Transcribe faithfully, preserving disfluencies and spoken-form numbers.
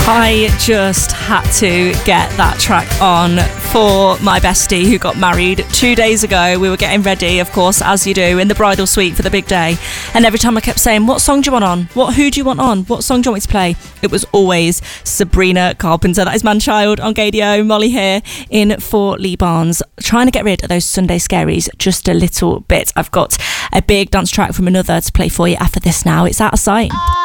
I just had to get that track on for my bestie who got married two days ago. We were getting ready, of course, as you do, in the bridal suite for the big day. And every time I kept saying, what song do you want on? What, who do you want on? What song do you want me to play? It was always Sabrina Carpenter. That is Man-Child on Gadio. Molly here in for Lee Barnes, trying to get rid of those Sunday scaries just a little bit. I've got a big dance track from Another to play for you after this now. It's Out of Sight.